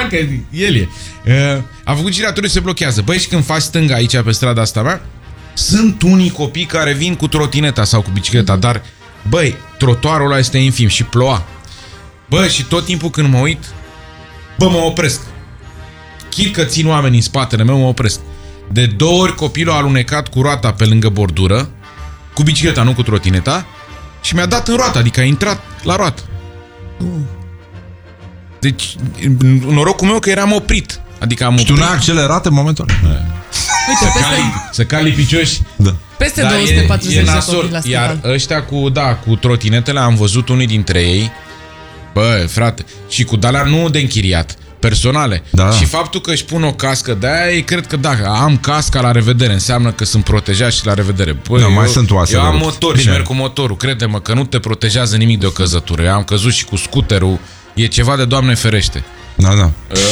că el e. A făcut giratoriu, se blochează. Băi, și când faci stânga aici pe strada asta mea, sunt unii copii care vin cu trotineta sau cu bicicleta, dar, băi, trotuarul ăla este infim și ploua. Bă, și tot timpul când mă uit, bă, mă opresc. Chit că țin oameni în spatele meu, mă opresc. De 2 ori copilul a alunecat cu roata pe lângă bordură, cu bicicleta, nu cu trotineta, și mi-a dat în roată, adică a intrat la roată. Deci, norocul meu că eram oprit. Adică am oprit. Și tu n-ai accelerat în momentul ăla? Să cali picioși. Da. Peste 240 de copii la iar spital. ăștia cu trotinetele, am văzut unii dintre ei. Bă, frate, și cu de-alea nu de închiriat, personale. Da. Și faptul că își pun o cască de-aia, ei cred că dacă am casca, la revedere, înseamnă că sunt protejați și la revedere. Bă, Da, mai sunt oase eu am de motor Bine. și merg cu motorul. Crede-mă că nu te protejează nimic de o căzătură. Eu am căzut și cu scuterul. E ceva de Doamne ferește. Da, da.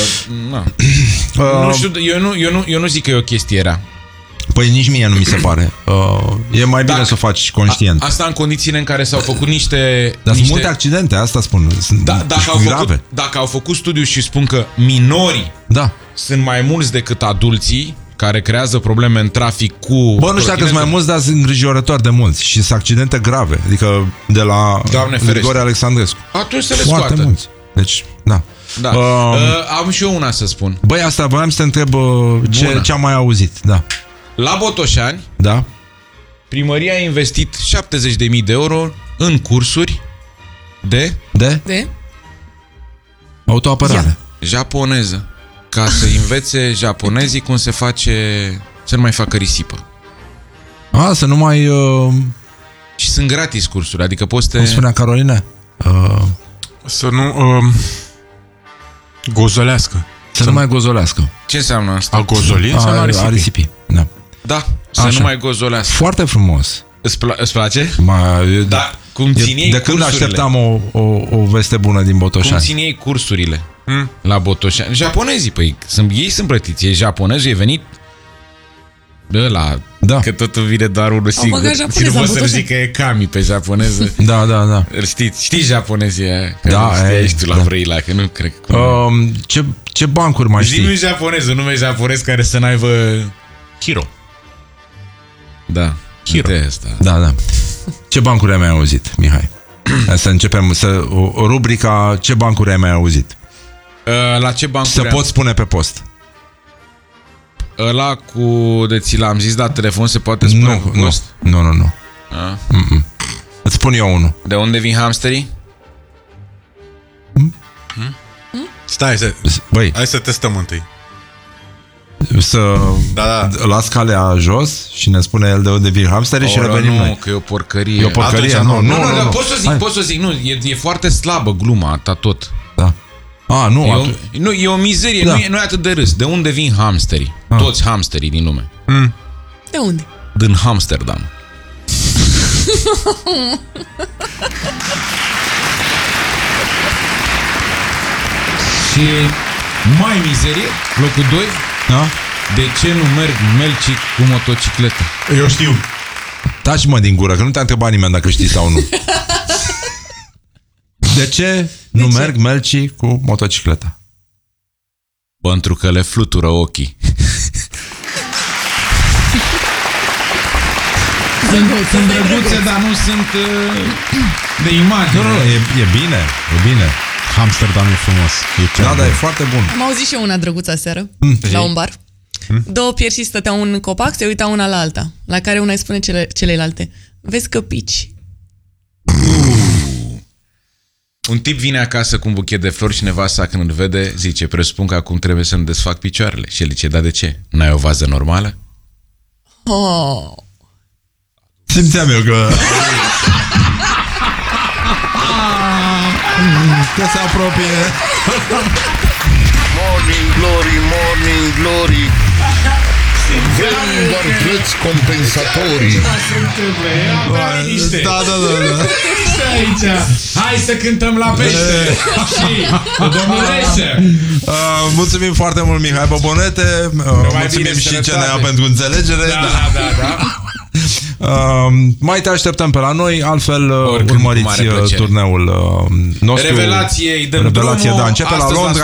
Nu știu, eu nu zic că e o chestie rea. Păi nici mie nu mi se pare. E mai bine să o faci conștient. Asta în condițiile în care s-au făcut niște... Dar sunt multe accidente, asta spun. Sunt grave. Dacă au făcut studiu și spun că minorii sunt mai mulți decât adulții care creează probleme în trafic cu... Bă, nu știu dacă sunt mai mulți, dar sunt îngrijorători de mulți. Și sunt accidente grave. Adică de la Grigore Alexandrescu. Atunci să le foarte scoată. mulți. Deci, da. Da. Am și eu una să spun. Băi, asta voiam să te întreb ce am mai auzit. Da. La Botoșani, da, primăria a investit 70.000 de euro în cursuri de autoapărare. Japoneză. Ca să învețe japonezii cum se face, să nu mai facă risipă. Să nu mai... Și sunt gratis cursuri, adică poți Cum spunea Carolina? Să nu gozolească. Să nu mai gozolească. Ce înseamnă asta? A gozoli? A risipi. Da. Da, să nu mai gozolească. Foarte frumos. Îți place? Da. Cum țin ei de când cursurile? așteptam o veste bună din Botoșani. Cum țin ei cursurile la Botoșani? Japonezii, păi, ei sunt plătiți. E japonez, e venit ăla, că totul vine doar unul singur. Și nu pot să zic că e kami pe japoneză. Da. Știi japonezii aia? Da, ești tu la Brăila, că nu cred că... Ce bancuri mai știi? Zi-mi japonez, un nume japonez care să n-aibă... Hiro. Da. Hiro. Da. Ce bancuri ai mai auzit, Mihai? Să începem rubrica ce bancuri ai mai auzit. La ce bancuri să poți spune pe post. Ăla de ți l-am zis la telefon se poate spune pe post? Nu. Îți spun eu unul. De unde vin hamsterii? Stai, băi, hai să testăm întâi. Să las calea jos și ne spune el de unde vin hamsterii și revenim noi. Nu, că e o porcărie. E o porcărie? Nu. Pot să zic, nu, e foarte slabă gluma, atâta tot. Da. Nu, e o mizerie, nu e atât de râs. De unde vin hamsterii? Toți hamsterii din lume. De unde? Din Amsterdam. Și mai mizerie, locul 2. De ce nu merg melcii cu motocicletă? Eu știu. Taci-mă din gură, că nu te-a întrebat nimeni dacă știi sau nu. De ce nu merg melcii cu motocicleta? Pentru că le flutură ochii. Sunt drăguțe, dar nu sunt de imagine. Nu, e bine. Amsterdam e frumos. Da, e foarte bun. Am auzit și eu una drăguță aseară, la un bar. Două piersi stăteau în copac, se uitau una la alta, la care una îi spune celelalte: vezi că pici. Un tip vine acasă cu un buchet de flori și nevasta când îl vede zice: presupun că acum trebuie să-mi desfac picioarele. Și el zice: da, de ce? N-ai o vază normală? Simțeam eu că se apropie. Morning glory, morning glory. Vrem doar plăți compensatorii. Da. Aici. Hai să cântăm la pește. Și domnul Reșe. Mulțumim foarte mult, Mihai Bobonete. Mulțumim și CNA pentru înțelegere. Da. Mai te așteptăm pe la noi. Altfel urmăriți turneul nostru. Revelație, începe la Londra.